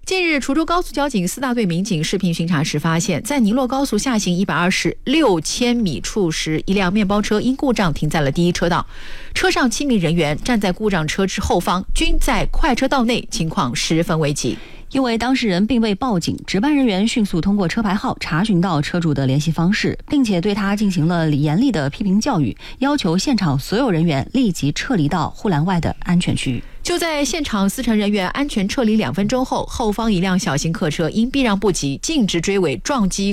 近日，滁州高速交警4大队民警视频巡查时发现，在宁洛高速下行126千米处时，一辆面包车因故障停在了第一车道，车上7名人员站在故障车之后方，均在快车道内，情况十分危急。 因为当事人并未报警，值班人员迅速通过车牌号查询到车主的联系方式，并且对他进行了严厉的批评教育，要求现场所有人员立即撤离到护栏外的安全区域。 就在现场4成人员安全撤离2分钟后，后方一辆小型客车因避让不及，径直追尾撞击